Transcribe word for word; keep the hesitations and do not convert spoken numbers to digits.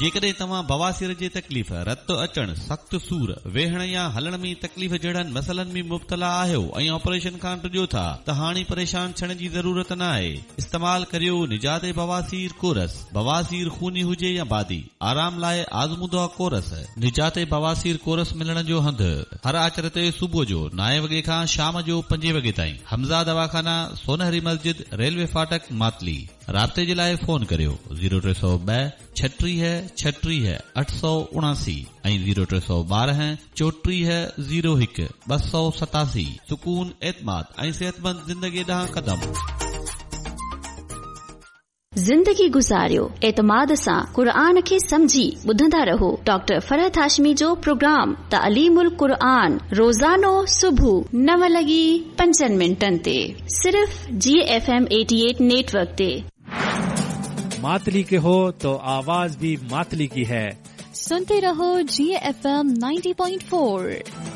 जेकॾहिं तव्हां बवासीर जे तकलीफ़, रत अचण, सख़्त सूर, वेहण या हलण में तकलीफ़ जहिड़नि मसलनि में मुब्तला आहियो ऐं ऑपरेशन खां टिजो था त हाणे परेशान थियण जी ज़रूरत न आहे। इस्तेमाल करियो निजात बवासीर कोरस। बवासीर खूनी हुजे या बादी, आराम लाइ आज़मूदा कोरस। निजात बवासीर कोरस मिलण जो हंधु हर आचर ते सुबुह जो नाए वॻे खां शाम जो पंजे वॻे ताईं। हमज़ा दवाखाना, सोनहरी मस्जिद, रेलवे फाटक, मातली। राब्ते जे लाइ फोन करियो ज़ीरो टे सौ ॿ छटीह छटीह अठ सौ उणासी ऐं ज़ीरो टे सौ ॿारहं चोटीह ज़ीरो हिकु ॿ सौ सतासी। सुकून, एतमाद ऐं सेहतमंद ज़िंदगी ॾांहुं क़दम। ज़िंदगी गुज़ारियो एतमाद सां क़ुरान खे समझी ॿुधंदा रहो। डॉक्टर फरहत हाशमी जो प्रोग्राम तालीमुल क़ुरान रोज़ानो सुबुह नव लॻी पंजनि मिंटनि ते सिर्फ़ जी एफ एम अठासी नेटवर्क ते। मातली के हो तो आवाज भी मातली की है। सुनते रहो जी एफ एम नब्बे पॉइंट चार।